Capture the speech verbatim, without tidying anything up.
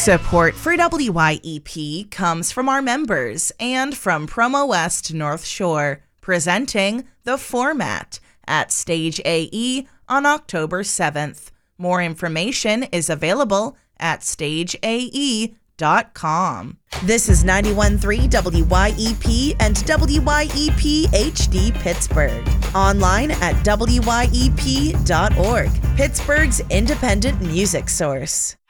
Support for W Y E P comes from our members and from Promo West North Shore, presenting The Format at Stage A E on October seventh. More information is available at stage a e dot com. This is ninety-one point three W Y E P and W Y E P H D Pittsburgh. Online at W Y E P dot org, Pittsburgh's independent music source.